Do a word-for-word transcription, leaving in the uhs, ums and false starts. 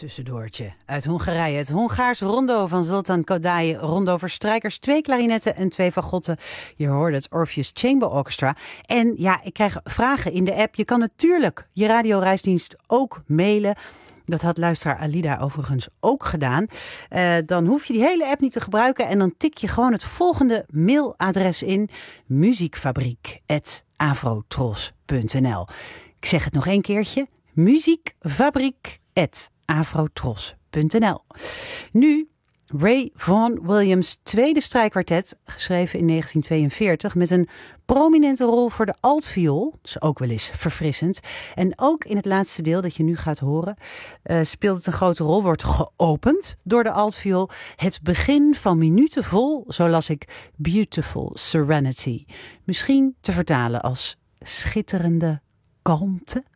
tussendoortje uit Hongarije. Het Hongaars rondo van Zoltán Kodály. Rondo voor strijkers, twee klarinetten en twee fagotten. Je hoorde het Orpheus Chamber Orchestra. En ja, ik krijg vragen in de app. Je kan natuurlijk je radioreisdienst ook mailen. Dat had luisteraar Alida overigens ook gedaan. Uh, dan hoef je die hele app niet te gebruiken. En dan tik je gewoon het volgende mailadres in. muziekfabriek apenstaartje afrotros punt n l. Ik zeg het nog één keertje. muziekfabriek apenstaartje afrotros punt n l. Nu Ray Vaughan Williams' tweede strijkkwartet, geschreven in negentien tweeënveertig, met een prominente rol voor de altviool. Dat is ook wel eens verfrissend. En ook in het laatste deel dat je nu gaat horen, uh, speelt het een grote rol, wordt geopend door de altviool. Het begin van minuten vol, zo las ik, Beautiful Serenity. Misschien te vertalen als schitterende kalmte.